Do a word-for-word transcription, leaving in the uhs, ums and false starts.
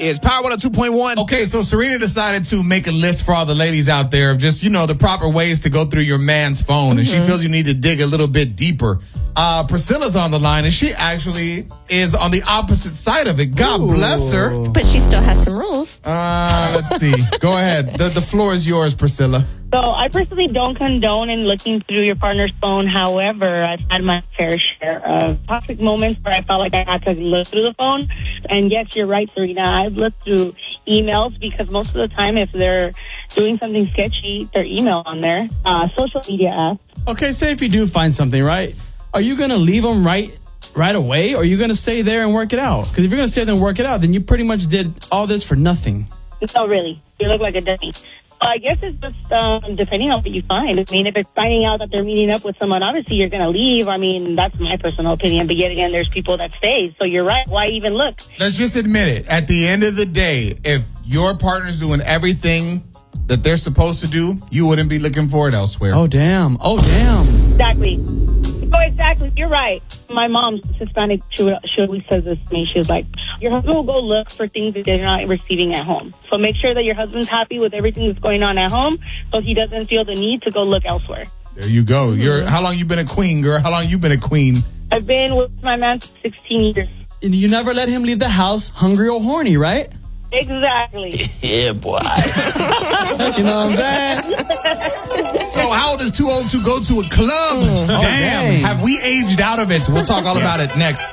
is Power one oh two point one. Okay, so Serena decided to make a list for all the ladies out there of just, you know, the proper ways to go through your man's phone. Mm-hmm. And she feels you need to dig a little bit deeper. Uh, Priscilla's on the line, and she actually is on the opposite side of it. God Ooh. bless her. But she still has some rules. Uh, let's see. Go ahead. The, the floor is yours, Priscilla. So I personally don't condone in looking through your partner's phone. However, I've had my fair share of toxic moments where I felt like I had to look through the phone. And yes, you're right, Serena. I've looked through emails because most of the time if they're doing something sketchy, their email on there. Uh, social media apps. Okay, say if you do find something, right? Are you going to leave them right right away, or are you going to stay there and work it out? Because if you're going to stay there and work it out, then you pretty much did all this for nothing. No, really. You look like a dummy. I guess it's just um, depending on what you find. I mean, if it's finding out that they're meeting up with someone, obviously you're going to leave. I mean, that's my personal opinion. But yet again, there's people that stay. So you're right. Why even look? Let's just admit it. At the end of the day, if your partner's doing everything that they're supposed to do, you wouldn't be looking for it elsewhere. Oh, damn. Oh, damn. Exactly. Oh, exactly. You're right. My mom's Hispanic. She, she always says this to me. She was like, your husband will go look for things that they're not receiving at home. So make sure that your husband's happy with everything that's going on at home so he doesn't feel the need to go look elsewhere. There you go. Mm-hmm. You're How long you been a queen, girl? How long you been a queen? I've been with my man for sixteen years. And you never let him leave the house hungry or horny, right? Exactly. Yeah, boy. You know what I'm saying? So how does two oh two go to a club? Mm. Damn. Oh, have we aged out of it? We'll talk all yeah. about it next.